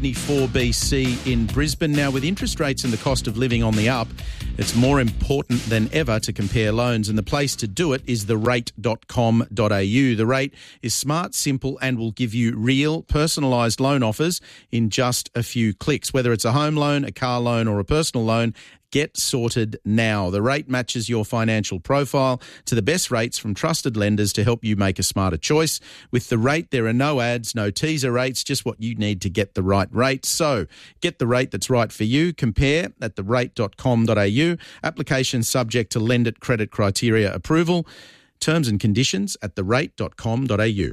Sydney 4BC in Brisbane. Now, with interest rates and the cost of living on the up, it's more important than ever to compare loans, and the place to do it is therate.com.au. The Rate is smart, simple, and will give you real, personalised loan offers in just a few clicks. Whether it's a home loan, a car loan or a personal loan, get sorted now. The Rate matches your financial profile to the best rates from trusted lenders to help you make a smarter choice. With The Rate, there are no ads, no teaser rates, just what you need to get the right rate. So get the rate that's right for you. Compare at therate.com.au. Application subject to lender credit criteria approval. Terms and conditions at therate.com.au.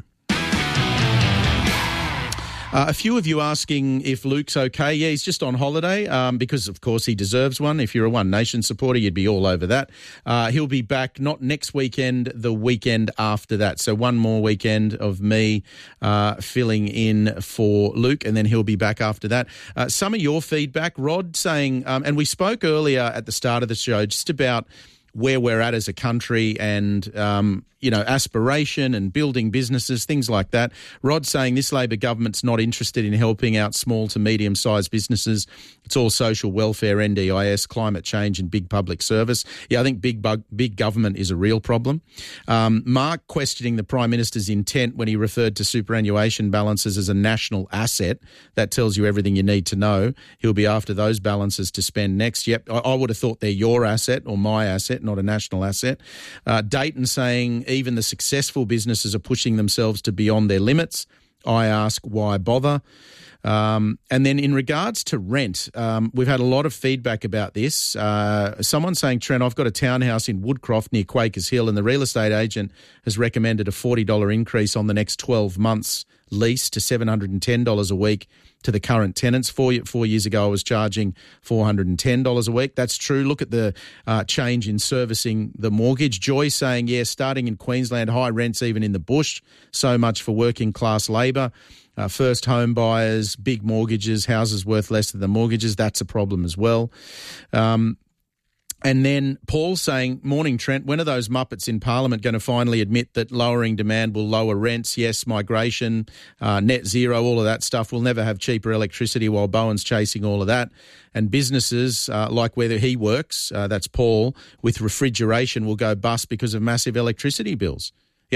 A few of you asking if Luke's okay. Yeah, he's just on holiday because, of course, he deserves one. If you're a One Nation supporter, you'd be all over that. He'll be back not next weekend, the weekend after that. So one more weekend of me filling in for Luke, and then he'll be back after that. Some of your feedback, Rod, saying, and we spoke earlier at the start of the show just about where we're at as a country and, aspiration and building businesses, things like that. Rod saying this Labor government's not interested in helping out small to medium-sized businesses. It's all social welfare, NDIS, climate change and big public service. Yeah, I think big government is a real problem. Mark questioning the Prime Minister's intent when he referred to superannuation balances as a national asset. That tells you everything you need to know. He'll be after those balances to spend next. Yep, I would have thought they're your asset or my asset, not a national asset. Dayton saying even the successful businesses are pushing themselves to beyond their limits. I ask, why bother? And then in regards to rent, we've had a lot of feedback about this. Someone saying, Trent, I've got a townhouse in Woodcroft near Quakers Hill and the real estate agent has recommended a $40 increase on the next 12 months lease to $710 a week to the current tenants. 4 years ago, I was charging $410 a week. That's true. Look at the change in servicing the mortgage. Joy saying, starting in Queensland, high rents even in the bush. So much for working class labour. First home buyers, big mortgages, houses worth less than the mortgages. That's a problem as well. And then Paul saying, morning, Trent, when are those Muppets in Parliament going to finally admit that lowering demand will lower rents? Yes, migration, net zero, all of that stuff. We'll never have cheaper electricity while Bowen's chasing all of that. And businesses like where he works, that's Paul, with refrigeration will go bust because of massive electricity bills.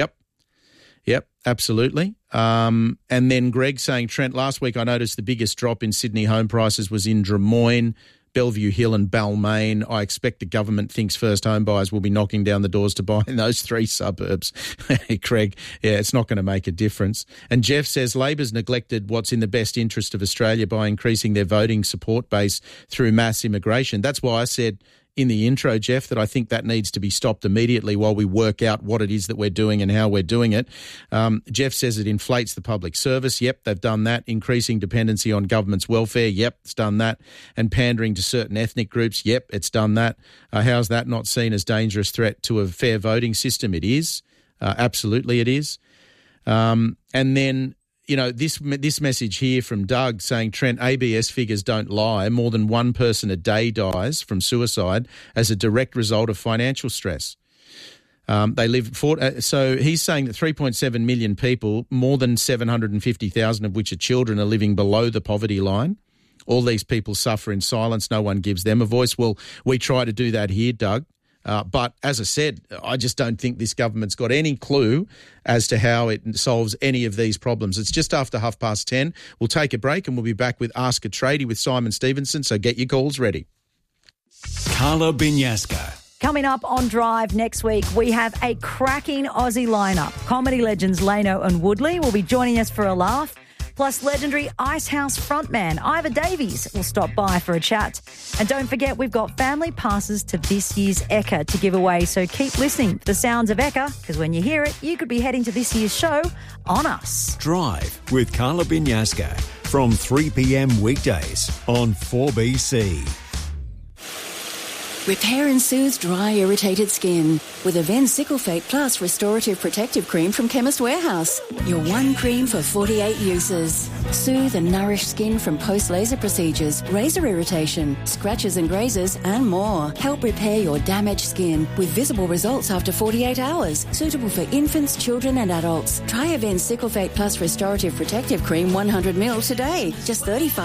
Yep, absolutely. And then Greg saying, Trent, last week I noticed the biggest drop in Sydney home prices was in Drummoyne, Bellevue Hill and Balmain. I expect the government thinks first home buyers will be knocking down the doors to buy in those three suburbs. Craig, it's not going to make a difference. And Jeff says Labor's neglected what's in the best interest of Australia by increasing their voting support base through mass immigration. That's why I said in the intro, Jeff, that I think that needs to be stopped immediately while we work out what it is that we're doing and how we're doing it. Jeff says it inflates the public service. Yep, they've done that. Increasing dependency on government's welfare. Yep, it's done that. And pandering to certain ethnic groups. Yep, it's done that. How's that not seen as dangerous threat to a fair voting system? It is. Absolutely it is. And then, this message here from Doug saying, Trent, ABS figures don't lie. More than one person a day dies from suicide as a direct result of financial stress. So he's saying that 3.7 million people, more than 750,000 of which are children, are living below the poverty line. All these people suffer in silence. No one gives them a voice. Well, we try to do that here, Doug. But as I said, I just don't think this government's got any clue as to how it solves any of these problems. It's just after 10:30. We'll take a break and we'll be back with Ask a Tradie with Simon Stevenson, so get your calls ready. Carla Binyasca. Coming up on Drive next week, we have a cracking Aussie lineup. Comedy legends Lano and Woodley will be joining us for a laugh. Plus, legendary Icehouse frontman Ivor Davies will stop by for a chat. And don't forget, we've got family passes to this year's Ekka to give away, so keep listening for the sounds of Ekka, because when you hear it, you could be heading to this year's show on us. Drive with Carla Binyasca from 3 p.m. weekdays on 4BC. Repair and soothe dry, irritated skin with Avène Cyclefate Plus Restorative Protective Cream from Chemist Warehouse. Your one cream for 48 uses. Soothe and nourish skin from post-laser procedures, razor irritation, scratches and grazes, and more. Help repair your damaged skin with visible results after 48 hours. Suitable for infants, children and adults. Try Avène Cyclefate Plus Restorative Protective Cream 100ml today. Just $35.